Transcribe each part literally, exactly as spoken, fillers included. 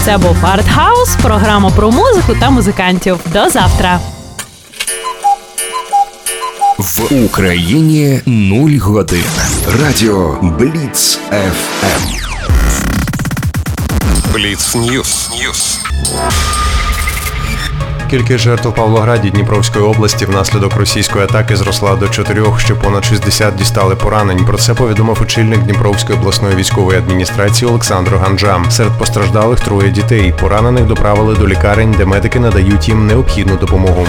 Це був Артхаус, програма про музику та музикантів. До завтра! В Україні нуль годин. Радіо Бліц еф ем. Бліц Ньюс. Ньюс. Кількість жертв у Павлограді Дніпровської області внаслідок російської атаки зросла до чотирьох, ще понад шістдесят дістали поранень. Про це повідомив очільник Дніпровської обласної військової адміністрації Олександр Ганджа. Серед постраждалих троє дітей. Поранених доправили до лікарень, де медики надають їм необхідну допомогу.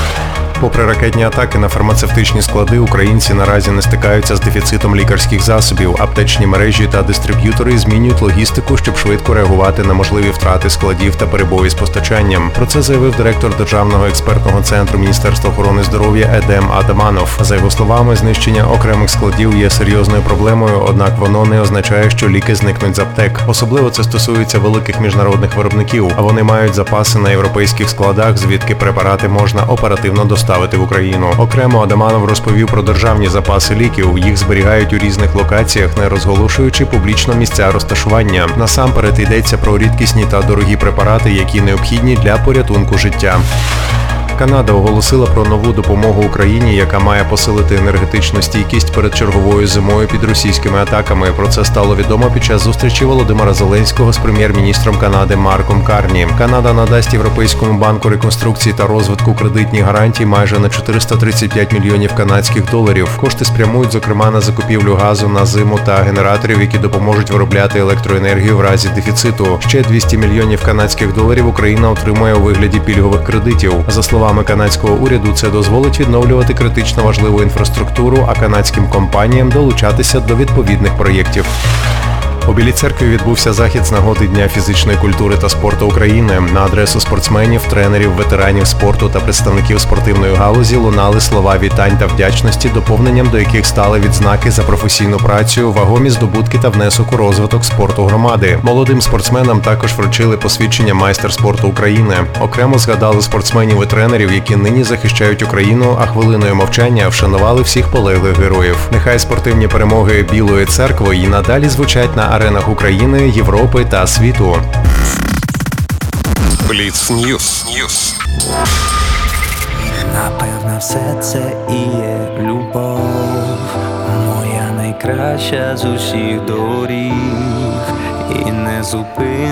Попри ракетні атаки на фармацевтичні склади, українці наразі не стикаються з дефіцитом лікарських засобів. Аптечні мережі та дистриб'ютори змінюють логістику, щоб швидко реагувати на можливі втрати складів та перебої з постачанням. Про це заявив директор Державного експертного центру Міністерства охорони здоров'я Едем Адаманов. За його словами, знищення окремих складів є серйозною проблемою, однак воно не означає, що ліки зникнуть з аптек. Особливо це стосується великих міжнародних виробників, а вони мають запаси на європейських складах, звідки препарати можна оперативно доставити в Україну. Окремо Адаманов розповів про державні запаси ліків. Їх зберігають у різних локаціях, не розголошуючи публічно місця розташування. Насамперед йдеться про рідкісні та дорогі препарати, які необхідні для порятунку життя. Канада оголосила про нову допомогу Україні, яка має посилити енергетичну стійкість перед черговою зимою під російськими атаками. Про це стало відомо під час зустрічі Володимира Зеленського з прем'єр-міністром Канади Марком Карні. Канада надасть Європейському банку реконструкції та розвитку кредитні гарантії майже на чотириста тридцять п'ять мільйонів канадських доларів. Кошти спрямують, зокрема, на закупівлю газу на зиму та генераторів, які допоможуть виробляти електроенергію в разі дефіциту. Ще двісті мільйонів канадських доларів Україна отримує у вигляді пільгових кредитів. За словами словами канадського уряду, це дозволить відновлювати критично важливу інфраструктуру, а канадським компаніям долучатися до відповідних проєктів. У Білій Церкві відбувся захід з нагоди Дня фізичної культури та спорту України. На адресу спортсменів, тренерів, ветеранів спорту та представників спортивної галузі лунали слова вітань та вдячності, доповненням до яких стали відзнаки за професійну працю, вагомі здобутки та внесок у розвиток спорту громади. Молодим спортсменам також вручили посвідчення майстер спорту України. Окремо згадали спортсменів і тренерів, які нині захищають Україну, а хвилиною мовчання вшанували всіх полеглих героїв. Нехай спортивні перемоги Білої Церкви і надалі звучать на аренах України, Європи та світу. Бліц Ньюс. Ньюс. Напевно, все це і є любов, моя найкраща з усіх доріг, і не зупиниш